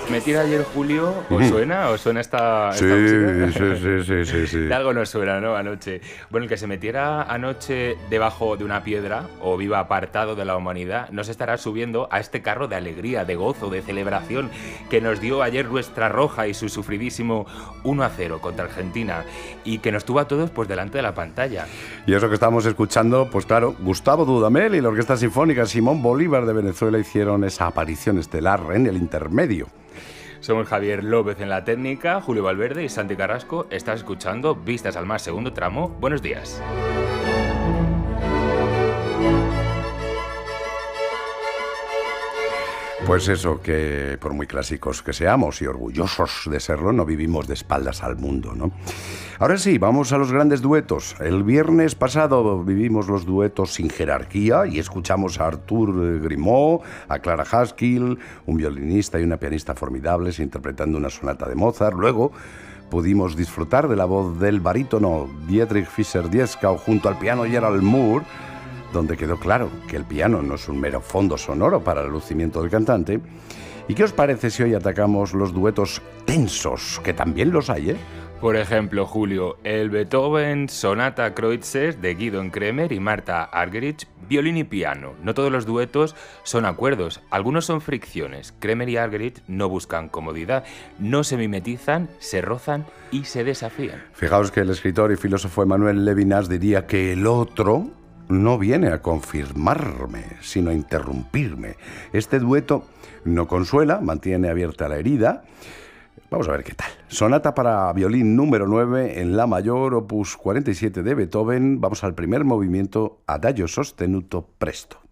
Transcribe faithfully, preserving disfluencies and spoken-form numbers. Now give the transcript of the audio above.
Metiera ayer Julio, ¿os suena? ¿Os suena esta, Sí, esta música? sí, sí, sí, sí, sí. De algo nos suena, ¿no? Anoche. Bueno, el que se metiera anoche debajo de una piedra o viva apartado de la humanidad, no se estará subiendo a este carro de alegría, de gozo, de celebración que nos dio ayer nuestra roja y su sufridísimo uno a cero contra Argentina y que nos tuvo a todos pues delante de la pantalla. Y eso que estamos escuchando, pues claro, Gustavo Dudamel y la Orquesta Sinfónica Simón Bolívar de Venezuela hicieron esa aparición estelar en el intermedio. Somos Javier López en la técnica, Julio Valverde y Santi Carrasco. Estás escuchando Vistas al Mar, segundo tramo. Buenos días. Pues eso, que por muy clásicos que seamos y orgullosos de serlo, no vivimos de espaldas al mundo, ¿no? Ahora sí, vamos a los grandes duetos. El viernes pasado vivimos los duetos sin jerarquía y escuchamos a Artur Grimaud, a Clara Haskell, un violinista y una pianista formidables interpretando una sonata de Mozart. Luego pudimos disfrutar de la voz del barítono Dietrich Fischer-Dieskau junto al piano Gerald Moore, donde quedó claro que el piano no es un mero fondo sonoro para el lucimiento del cantante. ¿Y qué os parece si hoy atacamos los duetos tensos, que también los hay, eh? Por ejemplo, Julio, el Beethoven Sonata Kreutzer de Guido Kremer y Marta Argerich, violín y piano. No todos los duetos son acuerdos, algunos son fricciones. Kremer y Argerich no buscan comodidad, no se mimetizan, se rozan y se desafían. Fijaos que el escritor y filósofo Emmanuel Levinas diría que el otro no viene a confirmarme, sino a interrumpirme. Este dueto no consuela, mantiene abierta la herida. Vamos a ver qué tal. Sonata para violín número nueve en la mayor, opus cuarenta y siete de Beethoven. Vamos al primer movimiento, Adagio sostenuto presto.